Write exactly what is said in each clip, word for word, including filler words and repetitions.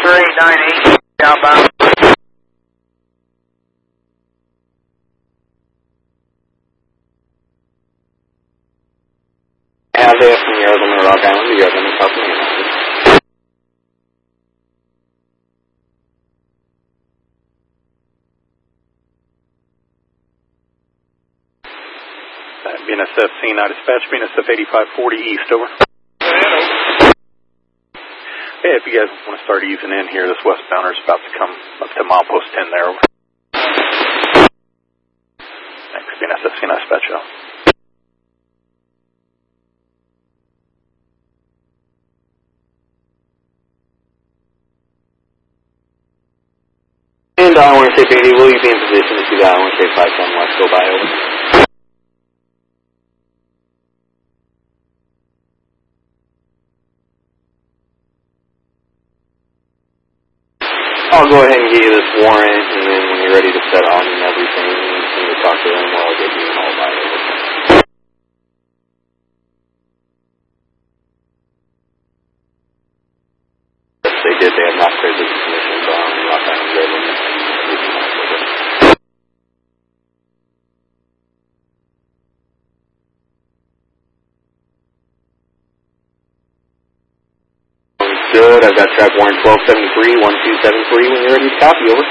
three nine eight, outbound. Have they from the Arizona Rock Island to Arizona South Main? B N S F C nine dispatch, B N S F eighty-five forty east, over. Hey, if you guys want to start easing in here, this westbounder is about to come up to milepost ten there, over. Thanks, B N S F C nine dispatch, out. And I want to say, eighty, will you be in position to see that? I want to say five ten west, go by, over. I'll go ahead and get you this warrant, and then when you're ready to set on and everything, and you talk to them, I'll get you an all by, over. Yes, they did. They have not cleared the commissions on Rock Island Road. Good. I've got track warrant twelve seventy-three, one two seven three when you're ready to copy, over.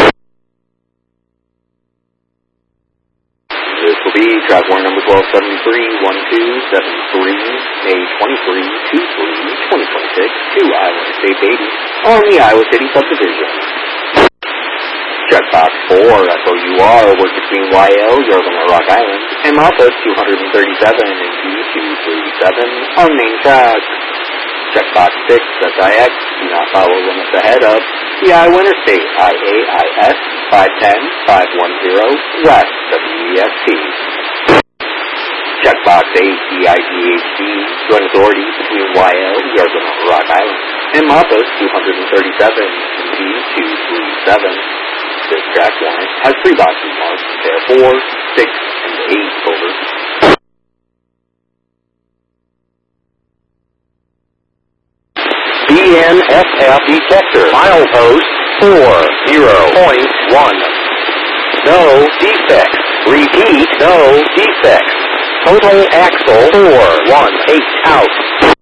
This will be track warrant number twelve seventy-three, one two seven three, A twenty-three, two three, twenty twenty-six, to Iowa State eighty on the Iowa City subdivision. Checkbox four, F O U R, work between Y L, Arizona Rock Island, and Malthus two thirty-seven and D two thirty-seven on main track. Checkbox six, S I X, do not follow limits ahead of the Iowa Interstate, I A I S, five ten, five ten, West, W E S T. Checkbox eight, D I G H D, joint authority between Y L, Arizona Rock Island, and Malthus two thirty-seven and D two thirty-seven. This track warrant has three boxes marked, there four, six, and eight, over. B N S F detector, milepost four zero point one. No defects. Repeat, no defects. Total axle four one eight out.